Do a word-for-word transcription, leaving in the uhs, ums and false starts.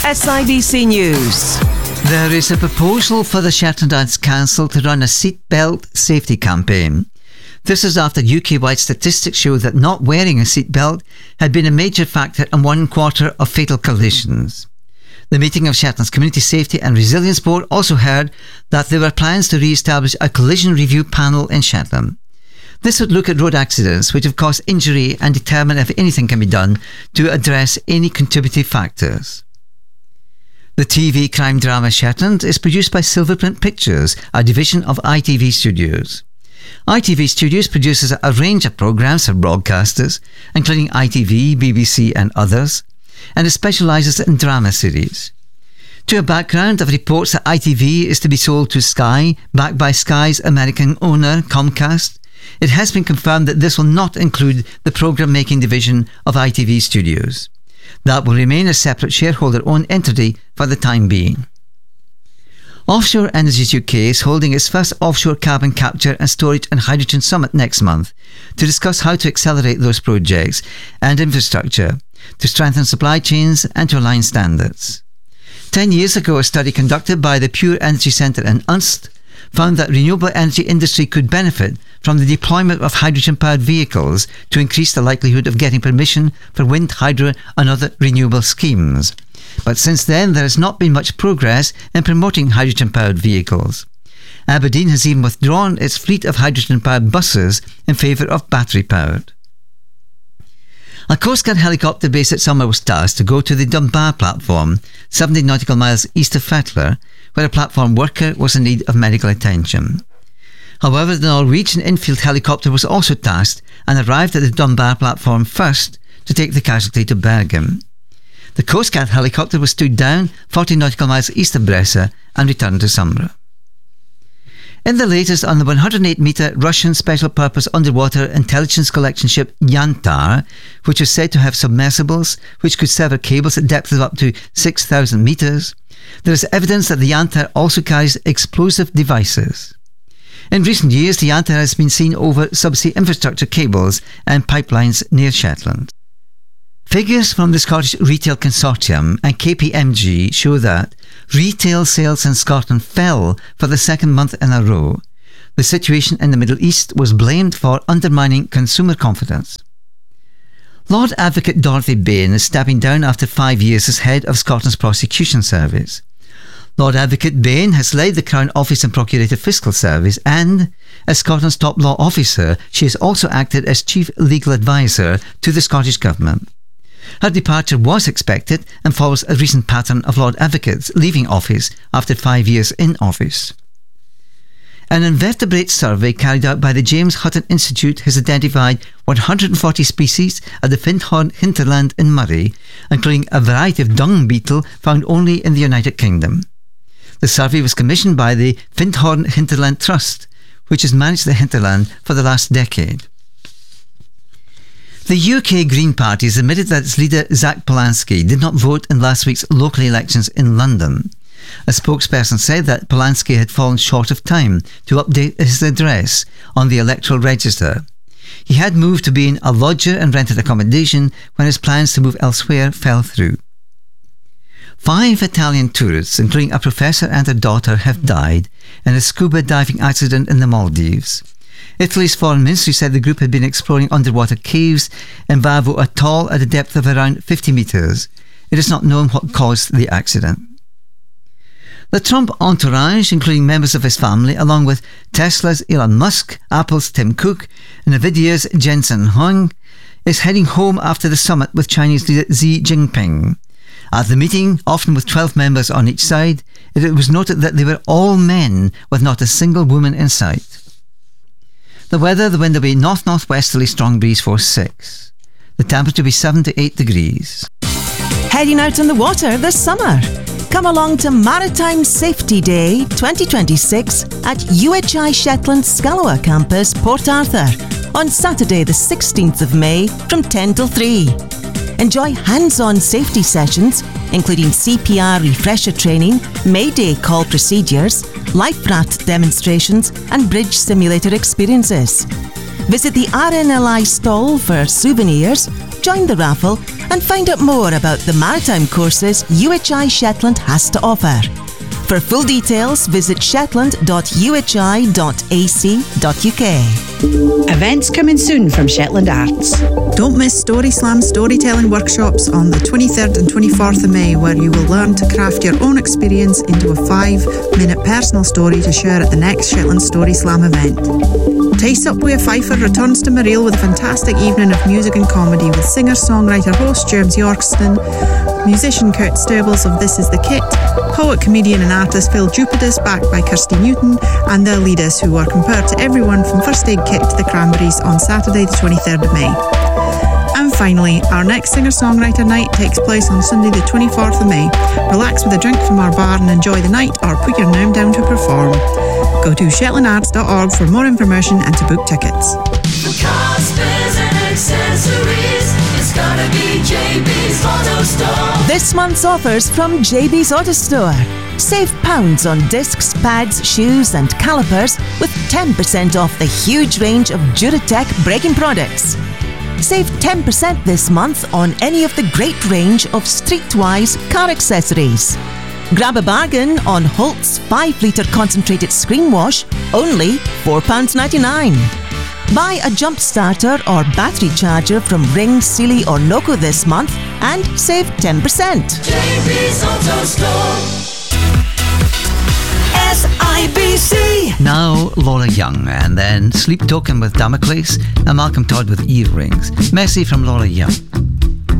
S I B C News. There is a proposal for the Shetland Islands Council to run a seatbelt safety campaign. This is after U K-wide statistics show that not wearing a seatbelt had been a major factor in one quarter of fatal collisions. The meeting of Shetland's Community Safety and Resilience Board also heard that there were plans to re-establish a collision review panel in Shetland. This would look at road accidents which have caused injury and determine if anything can be done to address any contributing factors. The T V crime drama Shetland is produced by Silverprint Pictures, a division of I T V Studios. I T V Studios produces a range of programmes for broadcasters, including I T V, B B C and others, and it specialises in drama series. To a background of reports that I T V is to be sold to Sky, backed by Sky's American owner, Comcast, it has been confirmed that this will not include the programme-making division of I T V Studios. That will remain a separate shareholder-owned entity for the time being. Offshore Energies U K is holding its first offshore carbon capture and storage and hydrogen summit next month to discuss how to accelerate those projects and infrastructure, to strengthen supply chains and to align standards. Ten years ago, a study conducted by the Pure Energy Centre in Unst found that renewable energy industry could benefit from the deployment of hydrogen-powered vehicles to increase the likelihood of getting permission for wind, hydro and other renewable schemes. But since then, there has not been much progress in promoting hydrogen-powered vehicles. Aberdeen has even withdrawn its fleet of hydrogen-powered buses in favour of battery-powered. A Coast Guard helicopter based at Summer was tasked to go to the Dunbar platform, seventy nautical miles east of Fettler, where a platform worker was in need of medical attention. However, the Norwegian infield helicopter was also tasked and arrived at the Dunbar platform first to take the casualty to Bergen. The Coast Guard helicopter was stood down forty nautical miles east of Bressa and returned to Summer. In the latest on the one hundred eight metre Russian special purpose underwater intelligence collection ship Yantar, which is said to have submersibles which could sever cables at depths of up to six thousand metres, there is evidence that the Yantar also carries explosive devices. In recent years, the Yantar has been seen over subsea infrastructure cables and pipelines near Shetland. Figures from the Scottish Retail Consortium and K P M G show that retail sales in Scotland fell for the second month in a row. The situation in the Middle East was blamed for undermining consumer confidence. Lord Advocate Dorothy Bain is stepping down after five years as head of Scotland's Prosecution Service. Lord Advocate Bain has led the Crown Office and Procurator Fiscal Service, and as Scotland's top law officer, she has also acted as Chief Legal Advisor to the Scottish Government. Her departure was expected and follows a recent pattern of Lord Advocates leaving office after five years in office. An invertebrate survey carried out by the James Hutton Institute has identified one hundred forty species at the Findhorn hinterland in Moray, including a variety of dung beetle found only in the United Kingdom. The survey was commissioned by the Findhorn Hinterland Trust, which has managed the hinterland for the last decade. The U K Green Party has admitted that its leader Zach Polanski did not vote in last week's local elections in London. A spokesperson said that Polanski had fallen short of time to update his address on the electoral register. He had moved to being a lodger and rented accommodation when his plans to move elsewhere fell through. Five Italian tourists, including a professor and a daughter, have died in a scuba diving accident in the Maldives. Italy's foreign ministry said the group had been exploring underwater caves in Vavo Atoll at a depth of around fifty metres. It is not known what caused the accident. The Trump entourage, including members of his family, along with Tesla's Elon Musk, Apple's Tim Cook, and Nvidia's Jensen Huang, is heading home after the summit with Chinese leader Xi Jinping. At the meeting, often with twelve members on each side, it was noted that they were all men with not a single woman in sight. The weather, the wind will be north-northwesterly, strong breeze force six. The temperature will be seven to eight degrees. Heading out on the water this summer. Come along to Maritime Safety Day twenty twenty-six at U H I Shetland Scallowa Campus, Port Arthur, on Saturday the sixteenth of May from ten till three. Enjoy hands-on safety sessions, including C P R refresher training, Mayday call procedures, life raft demonstrations and bridge simulator experiences. Visit the R N L I stall for souvenirs join the raffle and find out more about the maritime courses U H I Shetland has to offer. For full details, visit shetland dot u h i dot a c dot u k. Events coming soon from Shetland Arts. Don't miss Story Slam storytelling workshops on the twenty-third and twenty-fourth of May, where you will learn to craft your own experience into a five-minute personal story to share at the next Shetland Story Slam event. Taste Up with a Fifer returns to Mareel with a fantastic evening of music and comedy with singer-songwriter host James Yorkston, musician Kurt Stables of This Is The Kit, poet, comedian and artist Phil Jupidus, backed by Kirsty Newton, and their leaders, who are compared to everyone from First Aid Kit to the Cranberries, on Saturday the twenty-third of May. And finally, our next singer-songwriter night takes place on Sunday the twenty-fourth of May. Relax with a drink from our bar and enjoy the night, or put your name down to perform. Go to shetland arts dot org for more information and to book tickets. For cars, spares and accessories, it's gotta be J B's Auto Store. This month's offers from J B's Auto Store. Save pounds on discs, pads, shoes and calipers with ten percent off the huge range of Duratec braking products. Save ten percent this month on any of the great range of Streetwise car accessories. Grab a bargain on Holt's five litre concentrated screen wash, only four pounds ninety-nine. Buy a jump starter or battery charger from Ring, Sealy or Noco this month and save ten percent. J B's Auto Store. S I B C. Now Laura Young, and then Sleep Token with Damocles, and Malcolm Todd with Earrings. Messy from Laura Young.